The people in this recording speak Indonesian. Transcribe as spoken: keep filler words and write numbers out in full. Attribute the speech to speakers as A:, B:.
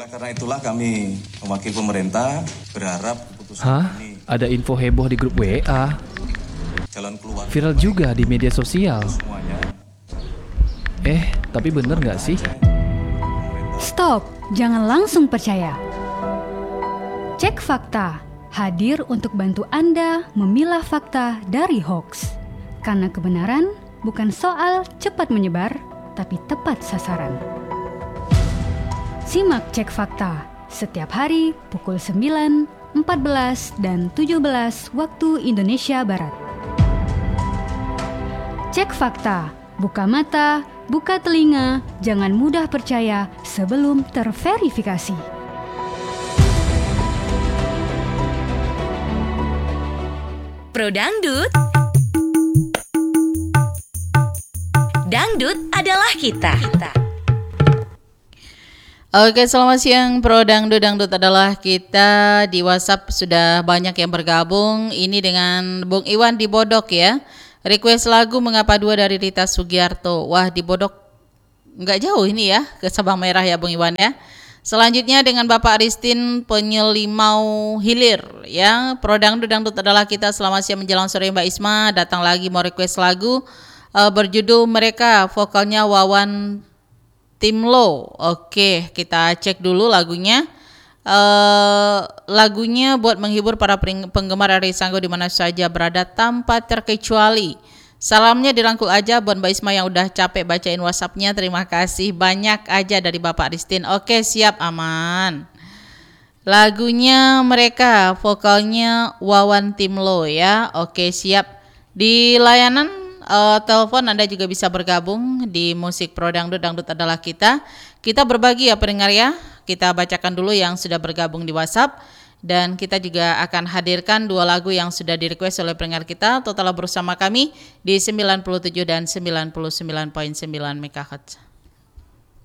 A: Oleh karena itulah kami mewakili pemerintah berharap keputusan
B: Hah?
A: ini
B: Ada info heboh di grup W A.
A: jalan keluar
B: Viral juga di media sosial.
A: semuanya.
B: Eh, tapi bener nggak sih?
C: Stop, jangan langsung percaya. Cek fakta, hadir untuk bantu Anda memilah fakta dari hoax. Karena kebenaran bukan soal cepat menyebar, tapi tepat sasaran. Simak Cek Fakta setiap hari pukul sembilan, empat belas, dan tujuh belas waktu Indonesia Barat. Cek Fakta, buka mata, buka telinga, jangan mudah percaya sebelum terverifikasi.
D: Pro Dangdut. Dangdut adalah kita.
E: Oke, selamat siang Pro Dangdut. Dangdut adalah kita. Di WhatsApp sudah banyak yang bergabung. Ini dengan Bung Iwan di Bodok ya. Request lagu Mengapa Dua dari Rita Sugiarto. Wah, di Bodok nggak jauh ini ya, ke Sabang Merah ya Bung Iwan ya. Selanjutnya dengan Bapak Aristin Penyelimau Hilir ya. Pro Dangdut. Dangdut adalah kita. Selamat siang menjelang sore Mbak Isma. Datang lagi mau request lagu uh, berjudul Mereka, vokalnya Wawan Timlo. Oke, kita cek dulu lagunya. Uh, lagunya buat menghibur para penggemar Ari Sanggo di mana saja berada tanpa terkecuali. Salamnya dirangkul aja buat Mbak Isma yang udah capek bacain WhatsApp-nya. Terima kasih banyak aja dari Bapak Aristin. Oke, siap, aman. Lagunya Mereka, vokalnya Wawan Timlo ya. Oke, siap. Di layanan Uh, telepon Anda juga bisa bergabung di Musik Pro Dangdut. Dangdut adalah kita. Kita berbagi ya pendengar ya. Kita bacakan dulu yang sudah bergabung di WhatsApp. Dan kita juga akan hadirkan dua lagu yang sudah direquest oleh pendengar kita. Total bersama kami di sembilan puluh tujuh dan sembilan puluh sembilan koma sembilan megahertz.